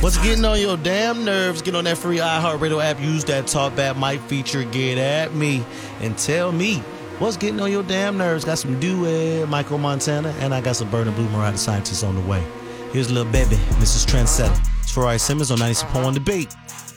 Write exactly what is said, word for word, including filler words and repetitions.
What's getting on your damn nerves? Get on that free iHeartRadio app. Use that Talk Back Mike feature. Get at me and tell me what's getting on your damn nerves. Got some Duet, Michael Montana, and I got some Burning Blue Mariah Scientist on the way. Here's Lil Baby, Missus Trendsetter. It's Ferrari Simmons on ninety-six point one The Beat.